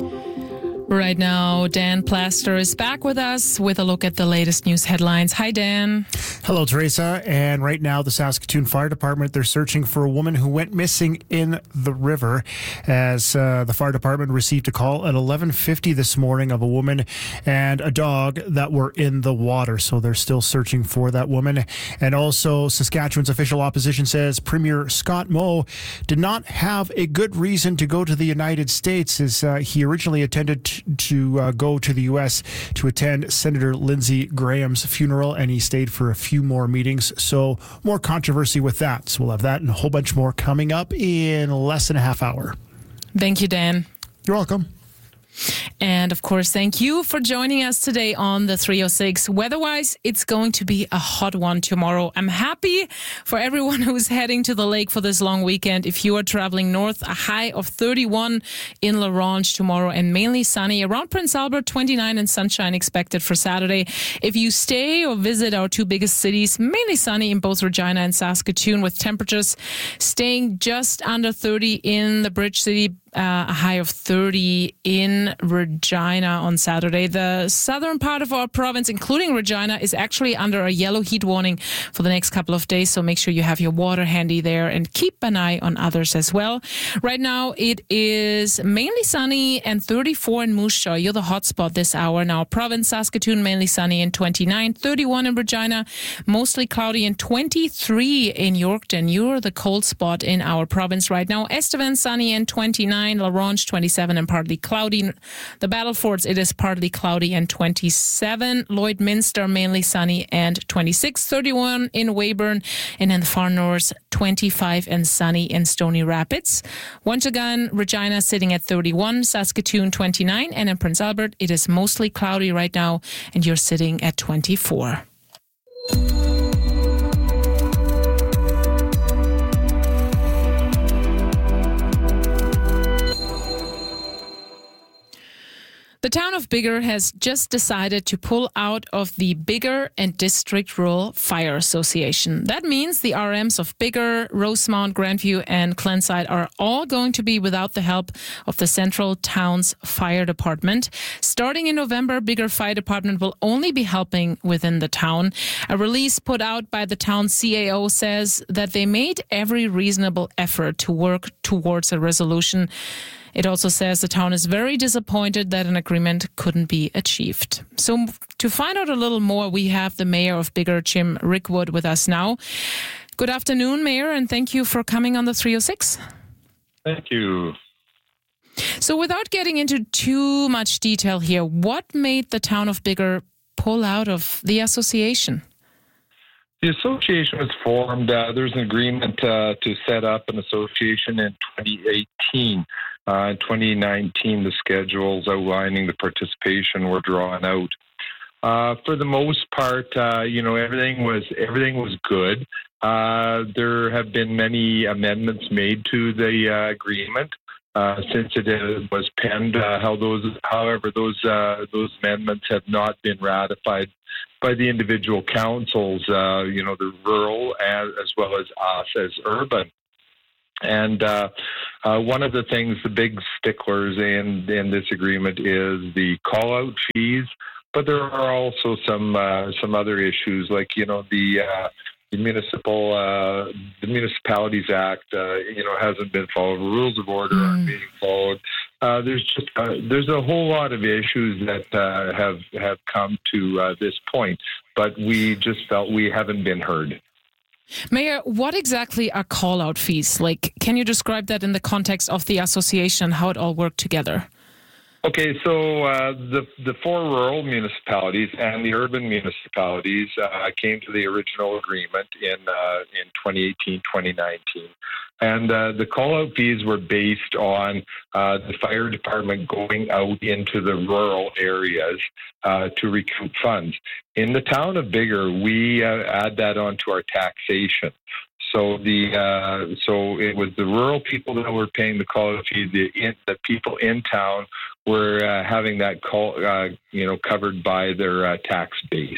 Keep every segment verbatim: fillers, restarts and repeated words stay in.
Right now, Dan Plaster is back with us with a look at the latest news headlines. Hi, Dan. Hello, Teresa. And right now, the Saskatoon Fire Department, they're searching for a woman who went missing in the river as uh, the fire department received a call at eleven fifty this morning of a woman and a dog that were in the water. So they're still searching for that woman. And also, Saskatchewan's official opposition says Premier Scott Moe did not have a good reason to go to the United States as uh, he originally attended t- to uh, go to the U S to attend Senator Lindsey Graham's funeral, and he stayed for a few more meetings. So more controversy with that. So we'll have that and a whole bunch more coming up in less than a half hour. Thank you, Dan. You're welcome. And of course, thank you for joining us today on the three oh six. Weather-wise, it's going to be a hot one tomorrow. I'm happy for everyone who's heading to the lake for this long weekend. If you are traveling north, a high of thirty-one in La Ronge tomorrow and mainly sunny. Around Prince Albert, twenty-nine and sunshine expected for Saturday. If you stay or visit our two biggest cities, mainly sunny in both Regina and Saskatoon, with temperatures staying just under thirty in the Bridge City. Uh, a high of thirty in Regina on Saturday. The southern part of our province, including Regina, is actually under a yellow heat warning for the next couple of days, so make sure you have your water handy there and keep an eye on others as well. Right now, it is mainly sunny and thirty-four in Moose Jaw. You're the hotspot this hour in our province. Saskatoon, mainly sunny and twenty-nine, thirty-one in Regina, mostly cloudy and twenty-three in Yorkton. You're the cold spot in our province right now. Estevan, sunny and twenty-nine. La Ronge, twenty-seven and partly cloudy. The Battlefords, it is partly cloudy and twenty-seven. Lloydminster, mainly sunny and twenty-six. thirty-one in Weyburn. And in the far north, twenty-five and sunny in Stony Rapids. Once again, Regina sitting at thirty-one. Saskatoon, twenty-nine. And in Prince Albert, it is mostly cloudy right now. And you're sitting at twenty-four. The town of Biggar has just decided to pull out of the Biggar and District Rural Fire Association. That means the R Ms of Biggar, Rosemount, Grandview, and Glenside are all going to be without the help of the Central Town's Fire Department. Starting in November, Biggar Fire Department will only be helping within the town. A release put out by the town's C A O says that they made every reasonable effort to work towards a resolution. It also says the town is very disappointed that an agreement couldn't be achieved. So to find out a little more, we have the mayor of Biggar, Jim Rickwood, with us now. Good afternoon, Mayor, and thank you for coming on the three oh six. Thank you. So without getting into too much detail here, what made the town of Biggar pull out of the association? The association was formed. Uh, there was an agreement uh, to set up an association in twenty eighteen. Uh, in twenty nineteen, the schedules outlining the participation were drawn out. Uh, for the most part, uh, you know, everything was everything was good. Uh, there have been many amendments made to the uh, agreement uh, since it was penned. Uh, how those, however, those uh, those amendments have not been ratified by the individual councils. Uh, you know, the rural as, as well as us as urban. And uh, uh, one of the things, the big sticklers in, in this agreement is the call-out fees, but there are also some uh, some other issues, like you know the uh, the municipal uh, the Municipalities Act, uh, you know, hasn't been followed. Rules of order mm. aren't being followed. Uh, there's just uh, there's a whole lot of issues that uh, have have come to uh, this point, but we just felt we haven't been heard. Mayor, what exactly are call-out fees? Like, can you describe that in the context of the association, how it all worked together? Okay, so uh, the the four rural municipalities and the urban municipalities uh, came to the original agreement in uh, in twenty eighteen, twenty nineteen. And uh, the call-out fees were based on uh, the fire department going out into the rural areas uh, to recoup funds. In the town of Biggar, we uh, add that onto our taxation. So the uh, so it was the rural people that were paying the call-out fees. The, in, the people in town were uh, having that call, uh, you know, covered by their uh, tax base.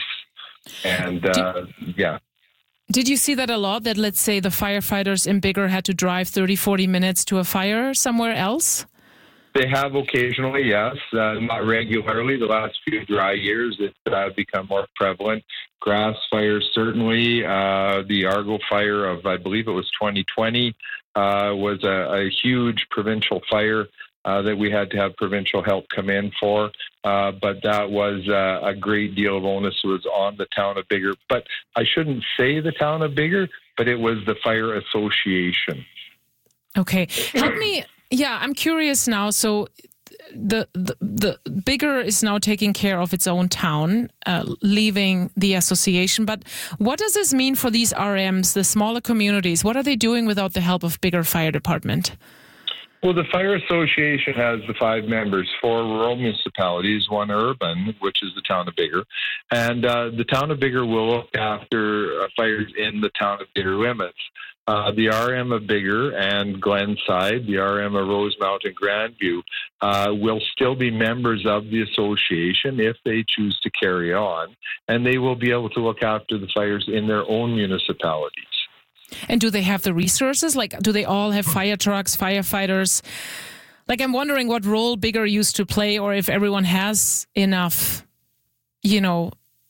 And uh, did, yeah. Did you see that a lot? That let's say the firefighters in Biggar had to drive thirty, forty minutes to a fire somewhere else? They have occasionally, yes, uh, not regularly. The last few dry years, it's uh, become more prevalent. Grass fires, certainly. Uh, the Argo fire of, I believe it was twenty twenty, uh, was a, a huge provincial fire uh, that we had to have provincial help come in for. Uh, but that was uh, a great deal of onus was on the town of Biggar. But I shouldn't say the town of Biggar, but it was the fire association. Okay. Help me. Yeah, I'm curious now. So the, the the Biggar is now taking care of its own town, uh, leaving the association. But what does this mean for these R Ms, the smaller communities? What are they doing without the help of Biggar Fire Department? Well, the Fire Association has the five members, four rural municipalities, one urban, which is the town of Biggar. And uh, the town of Biggar will look after uh, fires in the town of Biggar limits. Uh, the R M of Biggar and Glenside, the R M of Rosemount and Grandview, uh, will still be members of the association if they choose to carry on. And they will be able to look after the fires in their own municipalities. And do they have the resources? Like, do they all have fire trucks, firefighters? Like, I'm wondering what role Biggar used to play, or if everyone has enough, you know,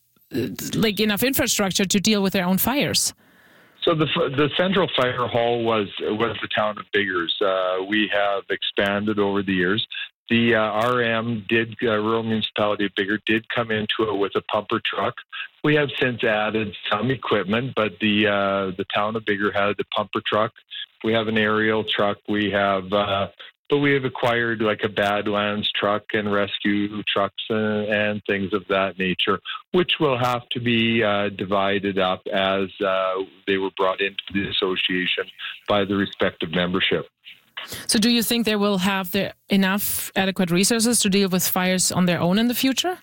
like enough infrastructure to deal with their own fires. So the the central fire hall was was the town of Biggar's. Uh, we have expanded over the years. The uh, R M did, uh, rural municipality of Biggar did come into it with a pumper truck. We have since added some equipment, but the uh, the town of Biggar had the pumper truck. We have an aerial truck. We have, uh, but we have acquired like a Badlands truck and rescue trucks and, and things of that nature, which will have to be uh, divided up as uh, they were brought into the association by the respective membership. So do you think they will have the enough adequate resources to deal with fires on their own in the future?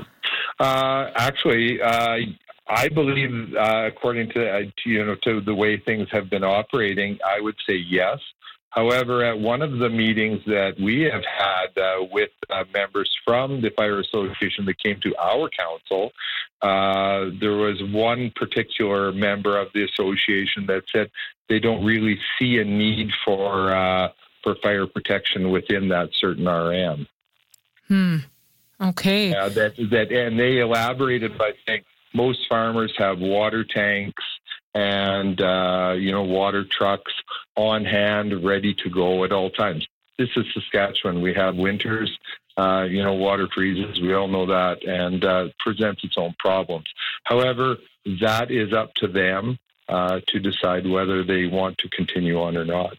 Uh, actually, uh, I believe, uh, according to, uh, to you know to the way things have been operating, I would say yes. However, at one of the meetings that we have had uh, with uh, members from the Fire Association that came to our council, uh, there was one particular member of the association that said they don't really see a need for uh, for fire protection within that certain R M. Hmm. Okay. Uh, that that and they elaborated by saying most farmers have water tanks and uh, you know water trucks on hand, ready to go at all times. This is Saskatchewan. We have winters. Uh, you know, water freezes. We all know that, and uh, presents its own problems. However, that is up to them uh, to decide whether they want to continue on or not.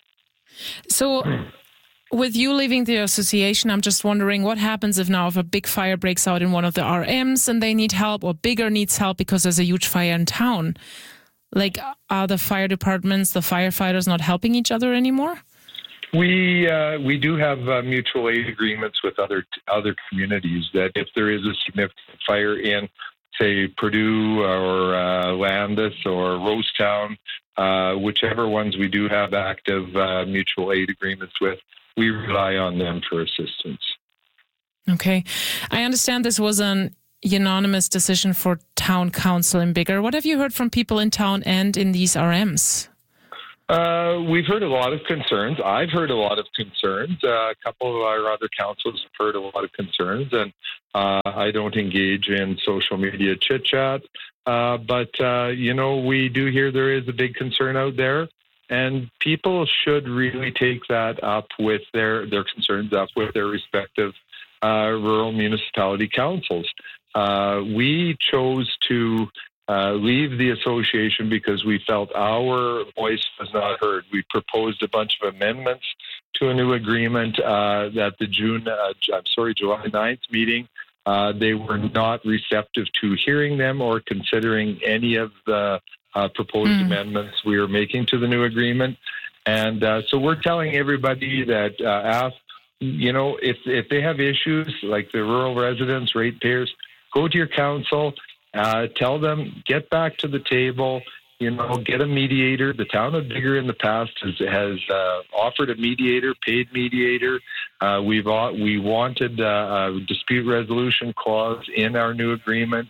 So, with you leaving the association, I'm just wondering what happens if now if a big fire breaks out in one of the R Ms and they need help, or Biggar needs help because there's a huge fire in town. Like, are the fire departments, the firefighters not helping each other anymore? We uh, we do have uh, mutual aid agreements with other other communities that if there is a significant fire in, say, Purdue or uh, Landis or Rosetown, uh, whichever ones we do have active uh, mutual aid agreements with, we rely on them for assistance. Okay. I understand this was an unanimous decision for town council in Biggar. What have you heard from people in town and in these R Ms? Uh, we've heard a lot of concerns. I've heard a lot of concerns. Uh, a couple of our other councils have heard a lot of concerns, and uh, I don't engage in social media chit-chat. Uh, but, uh, you know, we do hear there is a big concern out there, and people should really take that up with their, their concerns up with their respective uh, rural municipality councils. Uh, we chose to Uh, leave the association because we felt our voice was not heard. We proposed a bunch of amendments to a new agreement uh, at the June, uh, I'm sorry, July ninth meeting. Uh, they were not receptive to hearing them or considering any of the uh, proposed mm. amendments we were making to the new agreement. And uh, so we're telling everybody that uh, ask, you know, if if they have issues like the rural residents, ratepayers, go to your council. Uh, tell them, get back to the table, you know, get a mediator. The town of Biggar in the past has, has uh, offered a mediator, paid mediator. Uh, we've We wanted uh, a dispute resolution clause in our new agreement.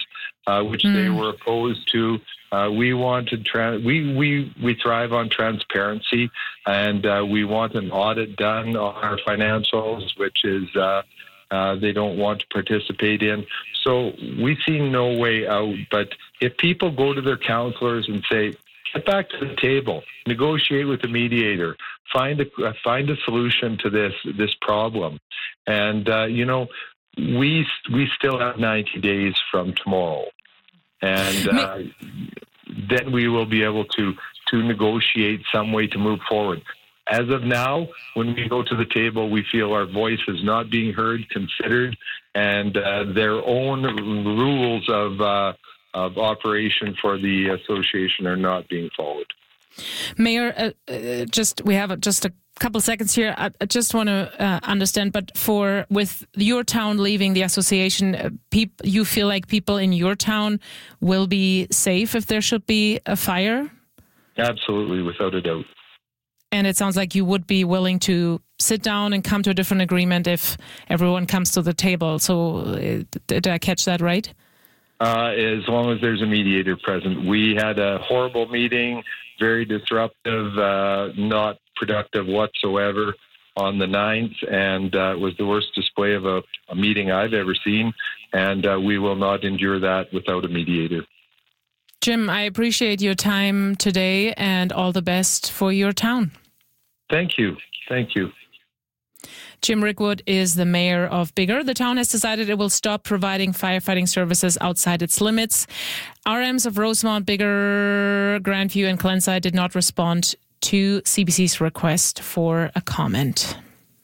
uh, which mm. they were opposed to. Uh, we wanted tra- we we we thrive on transparency, and uh, we want an audit done on our financials, which is uh, uh, they don't want to participate in. So we see no way out. But if people go to their counselors and say, "Get back to the table, negotiate with the mediator, find a uh, find a solution to this this problem," and uh, you know, we we still have ninety days from tomorrow. And uh, then we will be able to, to negotiate some way to move forward. As of now, when we go to the table, we feel our voice is not being heard, considered, and uh, their own rules of uh, of operation for the association are not being followed. Mayor, uh, uh, just we have just a couple seconds here. I, I just want to uh, understand, but for with your town leaving the association, uh, peop, you feel like people in your town will be safe if there should be a fire? Absolutely, without a doubt. And it sounds like you would be willing to sit down and come to a different agreement if everyone comes to the table. So uh, did I catch that right? Uh, as long as there's a mediator present. We had a horrible meeting, very disruptive, uh, not productive whatsoever on the ninth, and uh, it was the worst display of a, a meeting I've ever seen, and uh, we will not endure that without a mediator. Jim, I appreciate your time today and all the best for your town. Thank you. Thank you. Jim Rickwood is the mayor of Biggar. The town has decided it will stop providing firefighting services outside its limits. R Ms of Rosemount, Biggar, Grandview and Glenside did not respond to C B C's request for a comment.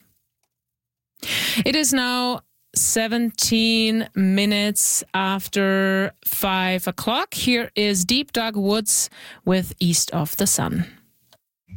It is now seventeen minutes after five o'clock. Here is Deep Dug Woods with East of the Sun.